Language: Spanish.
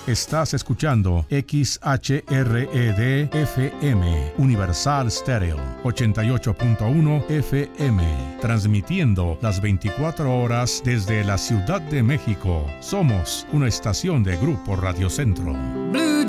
Estás escuchando XHRED-FM, Universal Stereo, 88.1 FM, transmitiendo las 24 horas desde la Ciudad de México. Somos una estación de Grupo Radio Centro. Blue